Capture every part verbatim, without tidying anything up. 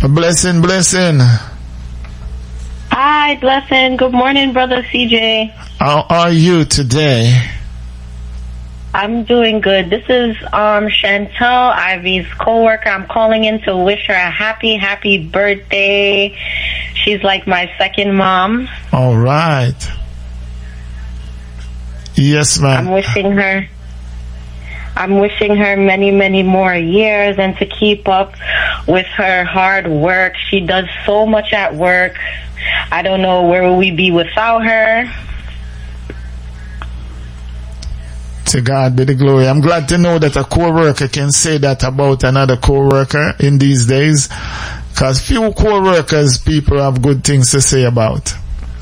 Blessing, blessing. Hi, blessing. Good morning, Brother C J. How are you today? I'm doing good. This is um Chantel, Ivy's coworker. I'm calling in to wish her a happy, happy birthday. She's like my second mom. All right. Yes, ma'am. I'm wishing her I'm wishing her many, many more years and to keep up with her hard work. She does so much at work. I don't know where will we be without her. To God be the glory. I'm glad to know that a co-worker can say that about another co-worker in these days, because few co-workers people have good things to say about.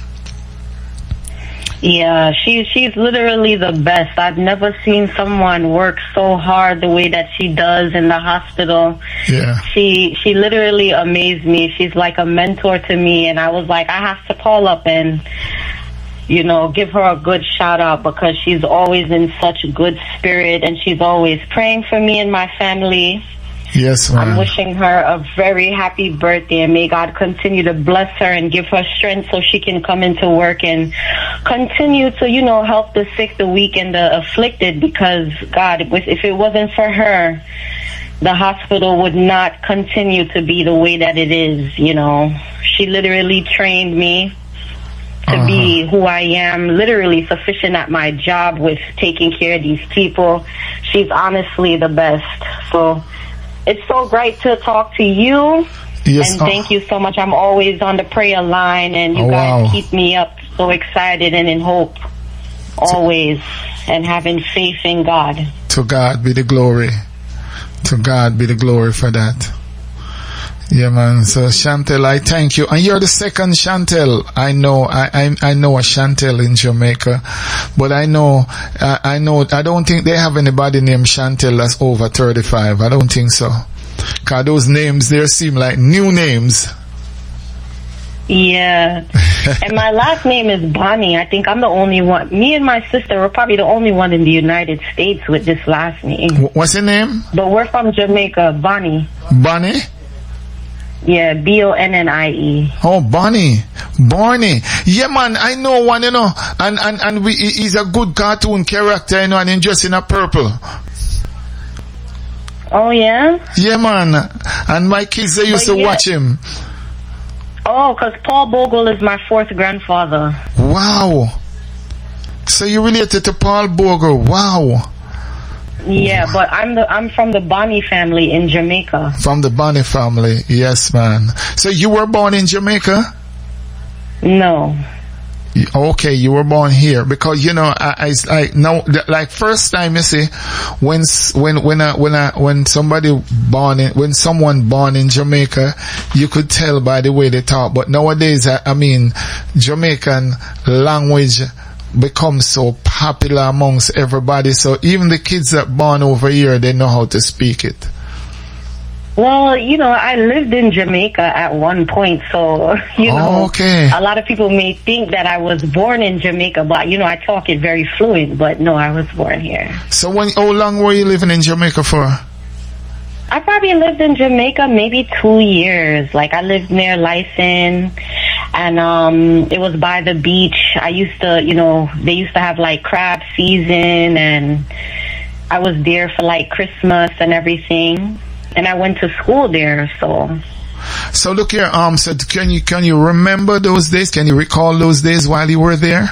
Yeah, she, she's literally the best. I've never seen someone work so hard the way that she does in the hospital. Yeah. She she literally amazed me. She's like a mentor to me, and I was like, I have to call up and, you know, give her a good shout out because she's always in such good spirit and she's always praying for me and my family. Yes, ma'am. I'm wishing her a very happy birthday, and may God continue to bless her and give her strength so she can come into work and continue to, you know, help the sick, the weak, and the afflicted, because, God, if it wasn't for her, the hospital would not continue to be the way that it is, you know. She literally trained me to uh-huh. be who I am, literally sufficient at my job with taking care of these people. She's honestly the best. So it's so great to talk to you. Yes. And thank you so much. I'm always on the prayer line, and you oh, guys wow. keep me up so excited and in hope always, and having faith in God. To God be the glory. To God be the glory for that. Yeah, man. So Chantel, I thank you. And you're the second Chantel. I know, I, I, I know a Chantel in Jamaica, but I know, I, I know, I don't think they have anybody named Chantel that's over thirty-five. I don't think so. Cause those names there seem like new names. Yeah. And my last name is Bonnie. I think I'm the only one. Me and my sister are probably the only one in the United States with this last name. What's your name? But we're from Jamaica. Bonnie. Bonnie? Yeah, B O N N I E. Oh, Bonnie. Bonnie. Yeah, man, I know one, you know, and, and, and we, he's a good cartoon character, you know, and he's just in a purple. Oh, yeah? Yeah, man. And my kids, they used but to yeah. watch him. Oh, because Paul Bogle is my fourth grandfather. Wow. So you related to Paul Bogle. Wow. Yeah, but I'm the I'm from the Bonnie family in Jamaica. From the Bonnie family, yes, man. So you were born in Jamaica? No. Okay, you were born here because you know I, I like no like first time you see when when when I, when I, when somebody born in when someone born in Jamaica, you could tell by the way they talk. But nowadays, I, I mean, Jamaican language becomes so popular amongst everybody, so even the kids that born over here, they know how to speak it. Well, you know, I lived in Jamaica at one point, so, you know, okay. A lot of people may think that I was born in Jamaica, but, you know, I talk it very fluent, but no, I was born here. So when, how long were you living in Jamaica for? I probably lived in Jamaica maybe two years. Like, I lived near Lyson, and um it was by the beach. I used to, you know, they used to have, like, crab season, and I was there for, like, Christmas and everything. And I went to school there, so. So look here, um, so can you, can you remember those days? Can you recall those days while you were there?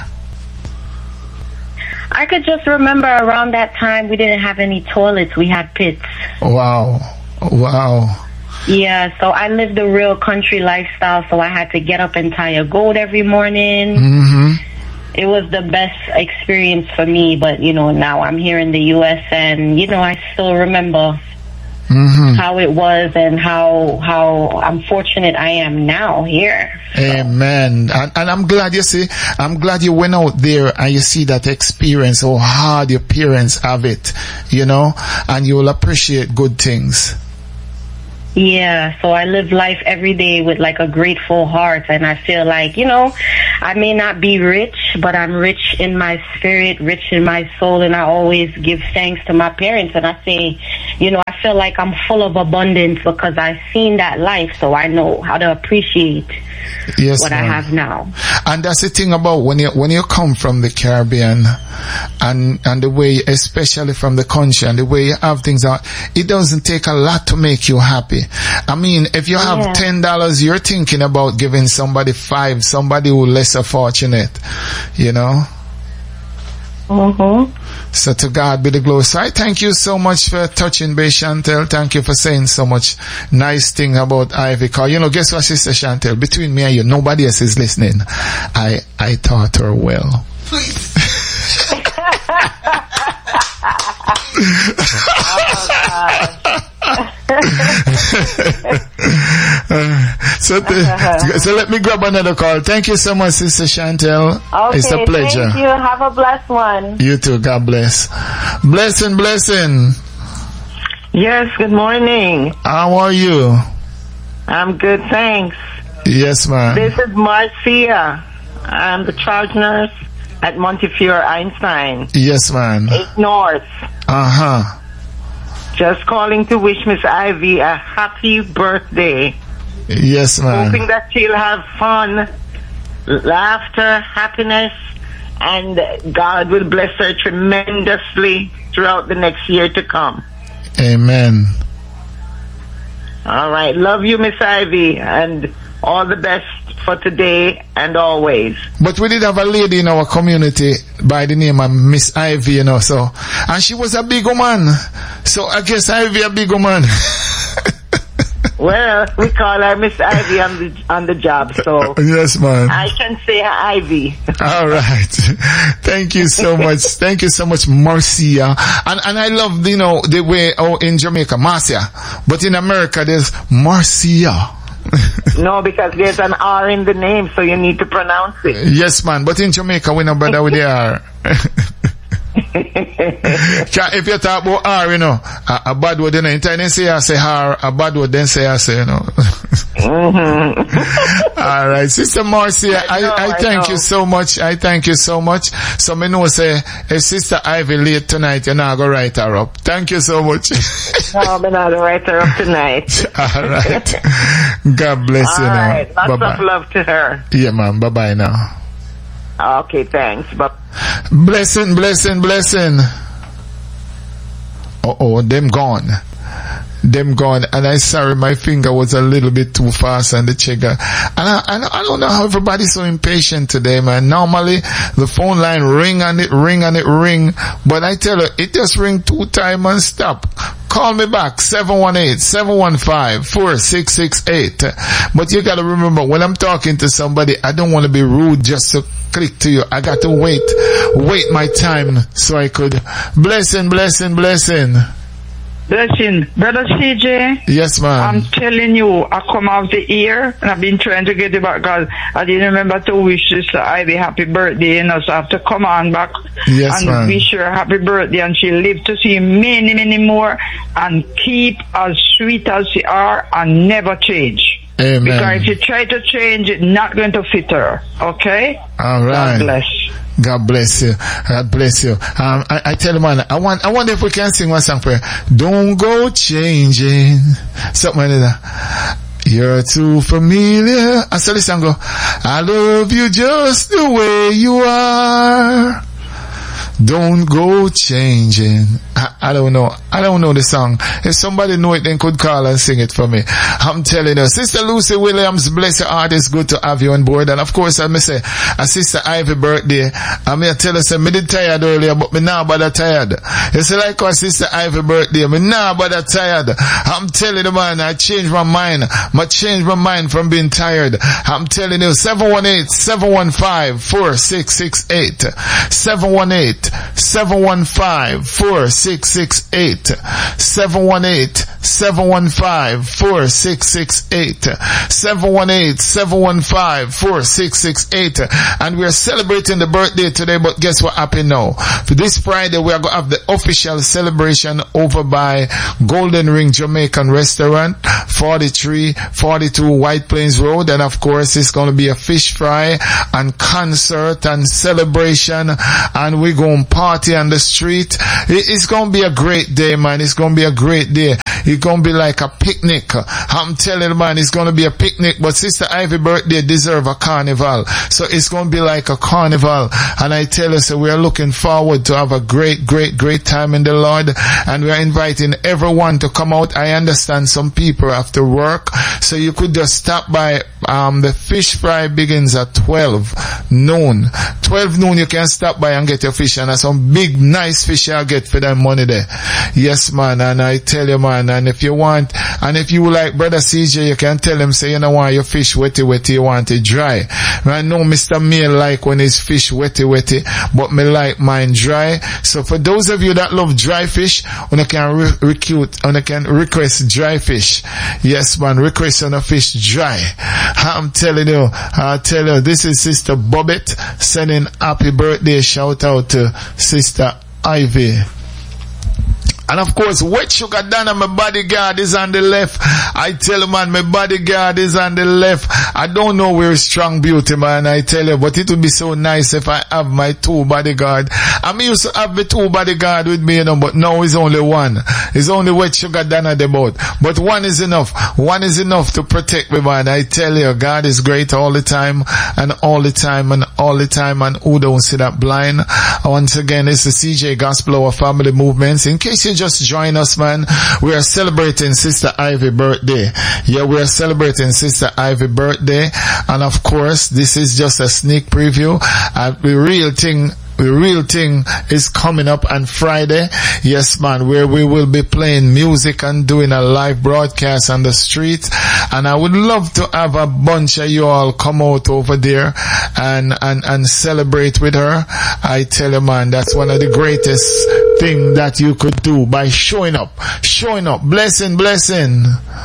I could just remember around that time we didn't have any toilets, we had pits. Wow. Wow. Yeah, so I lived a real country lifestyle, so I had to get up and tie a goat every morning. Mm-hmm. It was the best experience for me, but, you know, now I'm here in the U S and, you know, I still remember mm-hmm. how it was and how how I'm fortunate I am now here. So. Amen. And, and I'm glad you see, I'm glad you went out there and you see that experience, how hard your parents have it, you know, and you will appreciate good things. Yeah, so I live life every day with like a grateful heart, and I feel like, you know, I may not be rich, but I'm rich in my spirit, rich in my soul, and I always give thanks to my parents. And I say, you know, I feel like I'm full of abundance because I've seen that life, so I know how to appreciate yes, what ma'am. I have now. And that's the thing about when you when you come from the Caribbean, and and the way, especially from the country, and the way you have things out, it doesn't take a lot to make you happy. I mean, if you have yeah. ten dollars, you're thinking about giving somebody five, somebody who lesser fortunate, you know. Mm-hmm. So to God be the glory. So I thank you so much for touching base, Chantel. Thank you for saying so much nice thing about Ivy. Cause you know, guess what, Sister Chantel? Between me and you, nobody else is listening. I I taught her well. Please. so, th- so let me grab another call. Thank you so much, Sister Chantel. Okay, it's a pleasure. Thank you. Have a blessed one. You too. God bless. Blessing, blessing. Yes, good morning. How are you? I'm good, thanks. Yes, ma'am. This is Marcia. I'm the charge nurse at Montefiore Einstein. Yes, ma'am. eight North. Uh-huh. Just calling to wish Miss Ivy a happy birthday. Yes, ma'am. Hoping that she'll have fun, laughter, happiness, and God will bless her tremendously throughout the next year to come. Amen. All right. Love you, Miss Ivy, and all the best for today and always. But we did have a lady in our community by the name of Miss Ivy, you know, so, and she was a big woman. So I guess Ivy a big woman. Well, we call her Miss Ivy on the on the job, so yes, man. I can say Ivy. All right. Thank you so much. Thank you so much, Marcia. And and I love, you know, the way oh in Jamaica, Marcia, but in America there's Marcia. No, because there's an R in the name, so you need to pronounce it. Yes, man. But in Jamaica we no bother with the R. If you talk about R, you know, a, a bad word, you know, in time they say I say R, a bad word then say I say, you know. Mm-hmm. All right, Sister Marcia, I, know, I, I thank I you so much. I thank you so much. So me know say if Sister Ivy late tonight, you're not gonna write her up. Thank you so much. No, I'm not gonna write her up tonight. All right. God bless All you now. Right. Lots Bye-bye. Of love to her. Yeah, ma'am. Bye bye now. Okay, thanks. Bye. Blessing, blessing, blessing. Uh oh, them gone. Them gone. And I sorry, my finger was a little bit too fast on the trigger. And I, I, I don't know how everybody's so impatient today, man. Normally, the phone line ring and it ring and it ring. But I tell you, it just ring two times and stop. Call me back, seven one eight, seven one five, four six six eight. But you gotta remember, when I'm talking to somebody, I don't want to be rude just to click to you. I got to wait, wait my time so I could. Blessing, blessing, blessing. Blessing. Brother C J. Yes, ma'am. I'm telling you, I come out the ear, and I've been trying to get it back, because I didn't remember to wish Sister Ivy happy birthday, you know, so I have to come on back yes, and ma'am. wish her happy birthday, and she'll live to see many, many more, and keep as sweet as she are, and never change. Amen. Because if you try to change, it's not going to fit her. Okay? All right. God bless. God bless you. God bless you. Um, I, I tell you, man, I want, I wonder if we can sing one song for you. Don't go changing. Something like that. You're too familiar. I saw this song go, I love you just the way you are. Don't go changing. I, I don't know. I don't know the song. If somebody know it, then could call and sing it for me. I'm telling you, Sister Lucy Williams, bless your heart, it's good to have you on board. And of course, I may say, a Sister Ivy birthday. I may tell her, say, me did tired earlier, but me now bother tired. You see, like our Sister Ivy birthday, me now bother tired. I'm telling you, man, I changed my mind. I changed my mind from being tired. I'm telling you, seven one eight, seven one five, four six six eight. seven one eight, seven one five, four six six eight. seven one eight, seven one five, four six six eight. seven one eight, seven one five, four six six eight. And we are celebrating the birthday today, but guess what happened now? For this Friday, we are going to have the official celebration over by Golden Ring Jamaican Restaurant, forty-three forty-two White Plains Road. And of course, it's going to be a fish fry and concert and celebration, and we're going to party on the street. It's going to be a great day, man. It's going to be a great day. It's going to be like a picnic. I'm telling you, man, it's going to be a picnic, but Sister Ivy birthday deserve a carnival. So it's going to be like a carnival. And I tell you, so we are looking forward to have a great, great, great time in the Lord. And we are inviting everyone to come out. I understand some people have to work, so you could just stop by. Um, the fish fry begins at twelve noon. twelve noon, you can stop by and get your fish, and some big, nice fish I'll get for that money there. Yes, man, and I tell you, man, and if you want, and if you like Brother C J, you can tell him, say, you know what, your fish wetty, wetty, you want it dry. I know Mister Mail like when his fish wetty, wetty, but me like mine dry. So for those of you that love dry fish, you can re- recruit, you can request dry fish. Yes, man, request on a fish dry. I'm telling you, I tell you, this is Sister Bobette sending happy birthday shout out to Sister Ivy. And of course, Wet Sugar Donna, my bodyguard, is on the left. I tell you, man, my bodyguard is on the left. I don't know where Strong Beauty, man, I tell you, but it would be so nice if I have my two bodyguard. I mean, used to have the two bodyguard with me, you know, but now it's only one. It's only Wet Sugar Donna the boat. But one is enough. One is enough to protect me, man. I tell you, God is great all the time, and all the time, and all the time, and who don't see that blind. Once again, it's the C J Gospel Hour Family Movements. In case you just join us, man, we are celebrating Sister Ivy birthday. Yeah, we are celebrating Sister Ivy birthday, and of course, this is just a sneak preview. Uh, the real thing The real thing is coming up on Friday. Yes, man, where we will be playing music and doing a live broadcast on the street. And I would love to have a bunch of you all come out over there and, and, and celebrate with her. I tell you, man, that's one of the greatest thing that you could do by showing up. Showing up. Blessing, blessing.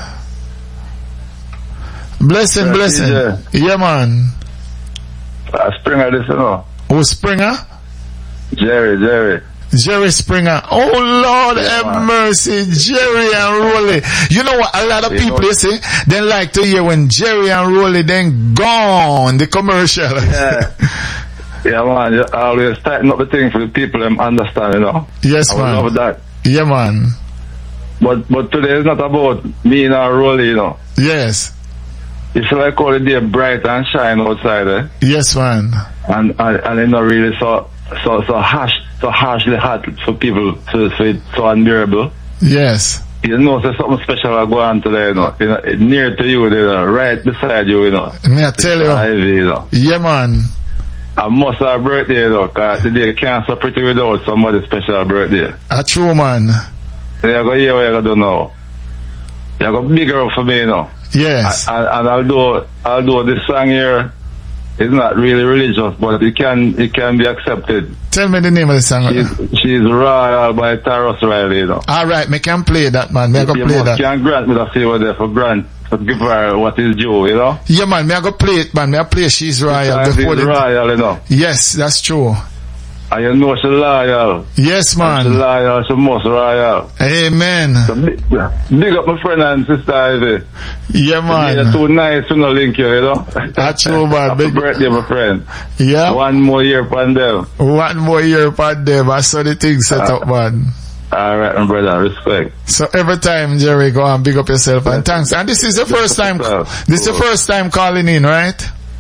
Blessing, yeah, blessing. Yeah, yeah man. Uh, Springer, this, you know. Oh, Springer? Jerry, Jerry. Jerry Springer. Oh Lord, yeah, have man. mercy. Jerry and Rolly. You know what? A lot of you people, they say, they like to hear when Jerry and Rolly then gone, the commercial. Yeah. Yeah, man. You always tighten up the thing for the people to understand, you know. Yes, I man. love that. Yeah, man. But, but today is not about me and our Rolly, you know. Yes. It's like all the day bright and shine outside, eh? Yes, man. And, and, and it's not really so, so, so harsh, so harshly hot for people, so, so it's so unbearable. Yes. You know, there's something special will go on today, you know, you know, near to you, you know, right beside you, you know. May I tell you? Ivy, you know. Yeah, man. I must have a birthday, you know, cause today can't so pretty without somebody's special birthday. A true man. You're going to hear what you're going to do now. You're going to bigger up for me, you know. Yes. And, and although, although this song here is not really religious, but it can, it can be accepted. Tell me the name of the song. She's, she's Royal by Tarrus Riley, you know. Alright, me can play that, man. Me I go you play must that. can grant me the favor there for grant, for give her what is due, you know. Yeah, man. Me I go play it, man. Me I play She's Royal. She's Before the... Royal, you know. Yes, that's true. And you know she's loyal. Yes, man. She's loyal, she's most royal. Amen. So big, big up my friend and sister Ivy. Yeah, man. You're too nice to no link you, you know. That's true, man. Happy Big birthday, my friend. Yeah. One more year upon them. One more year upon them. I saw the thing set uh, up, man. Alright, my brother. Respect. So every time, Jerry, go and big up yourself. And thanks. And this is the first time, this is the first time calling in, right?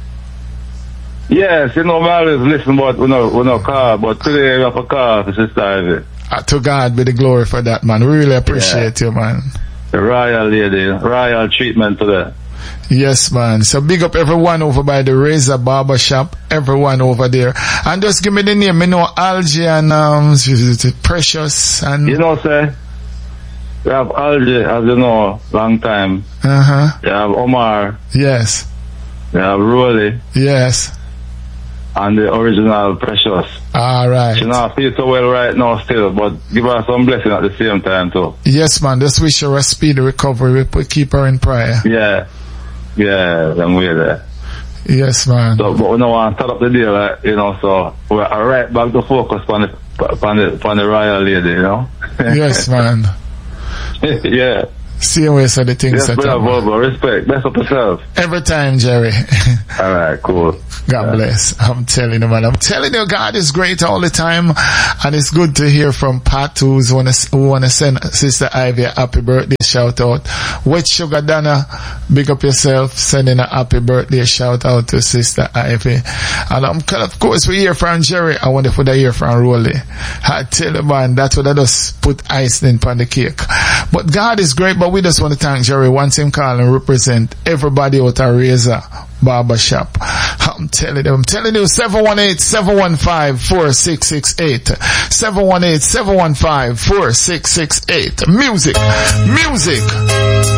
Yes, you know, I always listen, but we no, we no call. But today we have a call for Sister Ivy. Uh, to God be the glory for that, man. We really appreciate yeah. you, man. The royal lady, royal treatment today. Yes, man. So big up everyone over by the Razor Barber Shop, everyone over there. And just give me the name. You know, Algie and um, Precious and... You know, sir, we have Algie, as you know, long time. Uh-huh. You have Omar. Yes. You have Rolly. Yes. and the original Precious. All right. She not feel so well right now still, but give her some blessing at the same time too. Yes, man. Just wish her a speedy recovery. We put, keep her in prayer. Yeah. Yeah, I'm way there. Yes, man. So, but we don't want to start up the day, like, you know, so we're right back to focus on the, on the, on the royal lady, you know? Yes, man. Yeah. See how we say the things. Yes, brother, Bobo, respect. Best of yourself. Every time, Jerry. Alright, cool. God yeah. bless. I'm telling you, man. I'm telling you, God is great all the time. And it's good to hear from Pat who's wanna, who wanna send Sister Ivy a happy birthday shout out. Wet Sugar Donna, big up yourself, sending a happy birthday shout out to Sister Ivy. And um, of course we hear from Jerry. I wonder if we hear from Rolly. I tell you, man, that's what I just put icing on the cake. But God is great, but we just want to thank Jerry once him call and represent everybody out of Razor Barber Shop. I'm telling you, I'm telling you, seven one eight, seven one five, four six six eight. seven one eight, seven one five, four six six eight. Music, music.